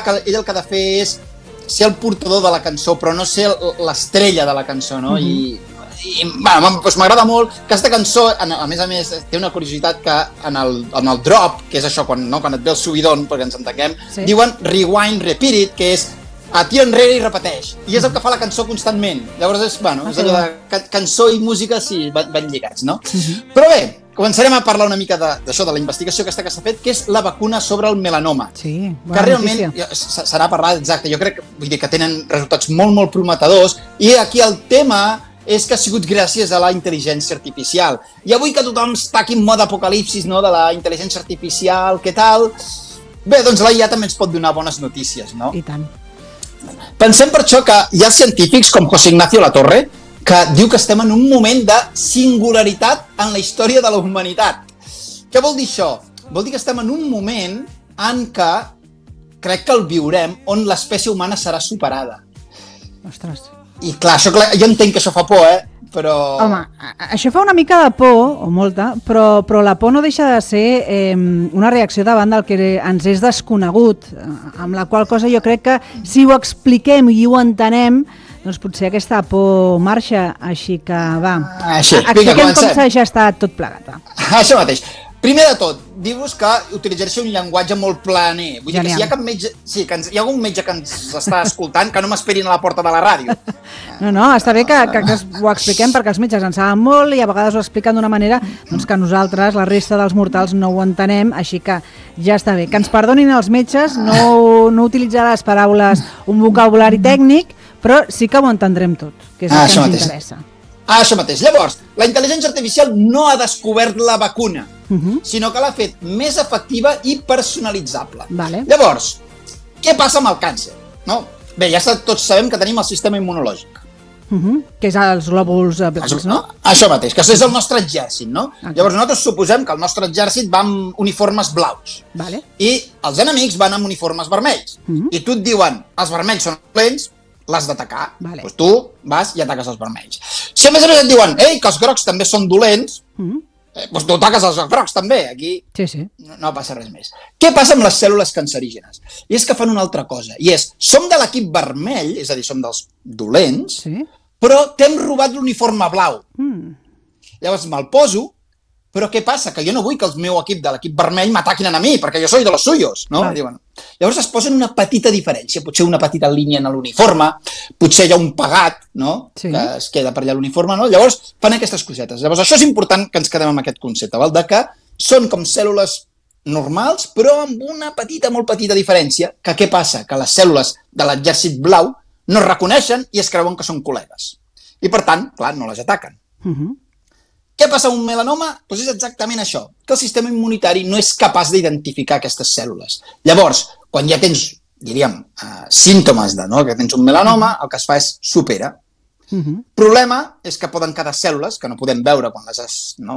que ell el que ha de fer és ser el portador de la cançó, però no ser l'estrella de la cançó, no? I doncs m'agrada molt que aquesta cançó, a més, té una curiositat que en el drop, que és això, quan et ve el subidon, perquè ens entenguem, diuen rewind, repeat it, que és tira enrere i repeteix. I és el que fa la cançó constantment. Llavors és allò de cançó i música, sí, van lligats, no? Però bé, començarem a parlar una mica d'això, de la investigació aquesta que s'ha fet, que és la vacuna sobre el melanoma. Sí, bona notícia. Que realment serà parlat, exacte, jo crec que tenen resultats molt, molt prometedors, i aquí el tema és que ha sigut gràcies a la intel·ligència artificial. I avui que tothom està aquí en mode apocalipsis, no?, de la intel·ligència artificial, què tal? Bé, doncs la IA també ens pot donar bones notícies, no? I tant. Pensem per això que hi ha científics com José Ignacio Latorre que diu que estem en un moment de singularitat en la història de la humanitat. Què vol dir això? Vol dir que estem en un moment en què crec que el viurem on l'espècie humana serà superada. Ostres. I clar, jo entenc que això fa por, però... Home, això fa una mica de por, o molta, però la por no deixa de ser una reacció davant del que ens és desconegut, amb la qual cosa jo crec que si ho expliquem i ho entenem, doncs potser aquesta por marxa, així que va. Expliquem com s'ha gestat tot plegat. Això mateix. Primer de tot, dir-vos que utilitzaré un llenguatge molt planer. Vull dir que si hi ha cap metge, hi ha algun metge que ens està escoltant, que no m'esperin a la porta de la ràdio. No, està bé que ho expliquem perquè els metges en saben molt i a vegades ho expliquen d'una manera que nosaltres, la resta dels mortals, no ho entenem, així que ja està bé. Que ens perdonin els metges, no utilitzar les paraules, un vocabulari tècnic, però sí que ho entendrem tot, que és el que ens interessa. Això mateix. Llavors, la intel·ligència artificial no ha descobert la vacuna, sinó que l'ha fet més efectiva i personalitzable. Llavors, què passa amb el càncer? Bé, ja tots sabem que tenim el sistema immunològic. Que és els glòbuls blancs, no? Això mateix, que és el nostre exèrcit, no? Llavors nosaltres suposem que el nostre exèrcit va amb uniformes blaus i els enemics van amb uniformes vermells. I tu et diuen, els vermells són dolents, l'has d'atacar. Doncs tu vas i ataques els vermells. Si a més et diuen, que els grocs també són dolents, doncs tu ataques els grocs també. Aquí no passa res més. Què passa amb les cèl·lules cancerígenes? I és que fan una altra cosa, i és, som de l'equip vermell, és a dir, som dels dolents, però t'hem robat l'uniforme blau. Llavors me'l poso, però què passa? Que jo no vull que el meu equip de l'equip vermell m'ataquin a mi, perquè jo soy de los suyos, no? Llavors es posen una petita diferència, potser una petita línia en l'uniforme, potser hi ha un pegat, no?, que es queda per allà l'uniforme, no? Llavors fan aquestes cosetes. Llavors això és important que ens quedem amb aquest concepte, de que són com cèl·lules normals, però amb una petita, molt petita diferència, que què passa? Que les cèl·lules de l'exèrcit blau no es reconeixen i es creuen que són col·legues. I per tant, clar, no les ataquen. Què passa amb un melanoma? Doncs és exactament això, que el sistema immunitari no és capaç d'identificar aquestes cèl·lules. Llavors, quan ja tens, diríem, símptomes que tens un melanoma, el que es fa és supera. El problema és que poden quedar cèl·lules que no podem veure quan les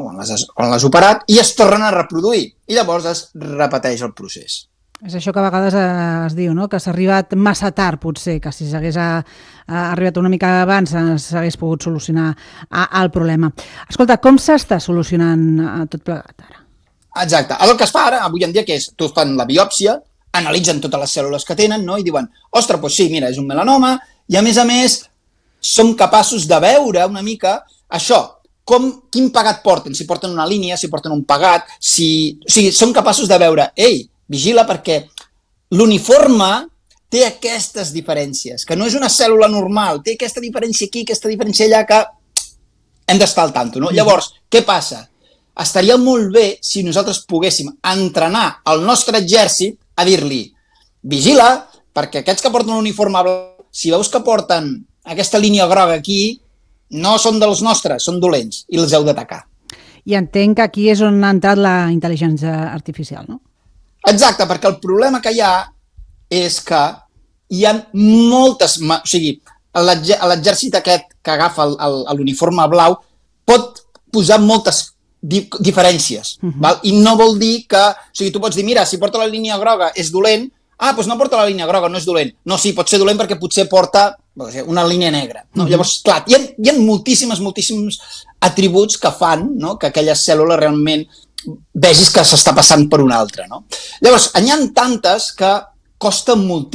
has operat i es tornen a reproduir. I llavors es repeteix el procés. És això que a vegades es diu, no?, que s'ha arribat massa tard, potser, que si s'hagués arribat una mica abans s'hagués pogut solucionar el problema. Escolta, com s'està solucionant tot plegat ara? Exacte. El que es fa ara, avui en dia, que és, tu fan la biòpsia, analitzen totes les cèl·lules que tenen, no?, i diuen, ostres, doncs sí, mira, és un melanoma, i a més, som capaços de veure una mica això, quin pegat porten, si porten una línia, si porten un pegat, o sigui, som capaços de veure, vigila perquè l'uniforme té aquestes diferències, que no és una cèl·lula normal, té aquesta diferència aquí, aquesta diferència allà, que hem d'estar al tanto, no? Llavors, què passa? Estaria molt bé si nosaltres poguéssim entrenar el nostre exèrcit a dir-li, vigila, perquè aquests que porten un uniforme blau, si veus que porten aquesta línia groga aquí, no són dels nostres, són dolents, i els heu d'atacar. I entenc que aquí és on ha entrat la intel·ligència artificial, no? Exacte, perquè el problema que hi ha és que hi ha moltes... O sigui, l'exèrcit aquest que agafa l'uniforme blau pot posar moltes diferències, i no vol dir que... O sigui, tu pots dir, mira, si porta la línia groga és dolent, doncs no porta la línia groga, no és dolent. No, sí, pot ser dolent perquè potser porta una línia negra. Llavors, clar, hi ha moltíssims atributs que fan que aquella cèl·lula realment vegis que s'està passant per una altra. Llavors, n'hi ha tantes que costa moltíssim